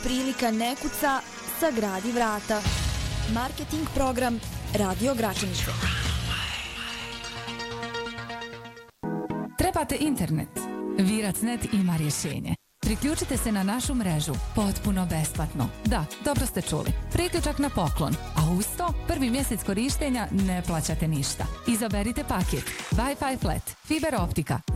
Prilika ne kuca, sagradi vrata. Marketing program Radio Gračaništvo. Trebate internet? Viracnet ima rješenje. Priključite se na našu mrežu potpuno besplatno. Da, dobro ste čuli. Priključak na poklon. A uz to, prvi mjesec korištenja ne plaćate ništa. Izaberite paket Wi-Fi flat, fiber optika,